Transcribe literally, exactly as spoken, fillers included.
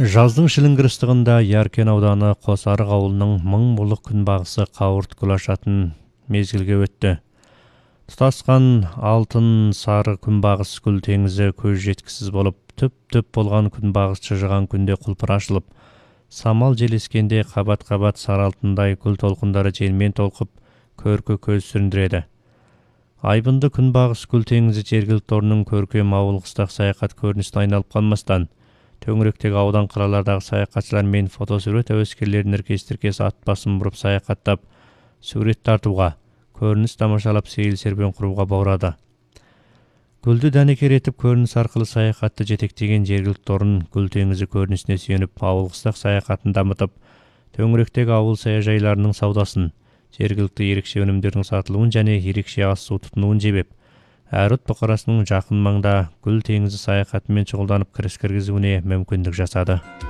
Жаздың шіліңгір ыстығында Яркен ауданы Қосарық ауылының мың мұлық күнбағысы қауырт күлашатын мезгілге өтті. Тұтасқан алтын сары күнбағыс күл теңізі көз жеткісіз болып, түп-түп болған күнбағыс шыжыған күнде құлпыр ашылып, самал желескенде қабат-қабат сары алтындай күл толқындары желмен толқып, көркі көз сүріндіреді. Айбынды күнбағыс күл теңізі жергілікті орнының көркем ауыл қыстақ саяхат көрінісіне айналып қалмастан, төңіректегі аудан қалалардағы саяхатшылар мен фотосурет әуескерлерінің іркес-тіркес ат басын бұрып саяхаттап, сурет тартуға, көрініс тамашалап сейіл сербен құруға баурады. Гүлді дәнекер етіп көрініс арқылы саяхатты жетектеген жергілікті орын күл теңізі көрінісіне сүйеніп, ауыл қыстақ саяхатын дамытып, төңіректегі ауыл саяжайларының саудасын, жергілікті ерекше өнімдердің сатылуын және ерекше ас су тұтынуын жебеп, әр ұлт бұқарасының жақын маңда күл теңізі саяхатымен шұғылданып кіріс кіргізуіне мүмкіндік жасады.